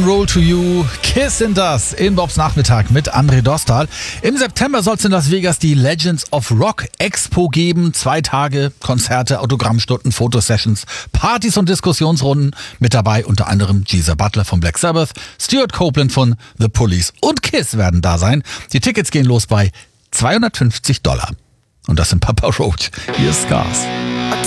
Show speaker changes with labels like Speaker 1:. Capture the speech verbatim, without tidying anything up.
Speaker 1: Rock'n'Roll to You, Kiss in das in Bobs Nachmittag mit André Dostal. Im September soll es in Las Vegas die Legends of Rock Expo geben. Zwei Tage, Konzerte, Autogrammstunden, Fotosessions, Partys und Diskussionsrunden. Mit dabei unter anderem Geezer Butler von Black Sabbath, Stuart Copeland von The Police und Kiss werden da sein. Die Tickets gehen los bei zweihundertfünfzig Dollar. Und das in Papa Roach. Hier ist Scars.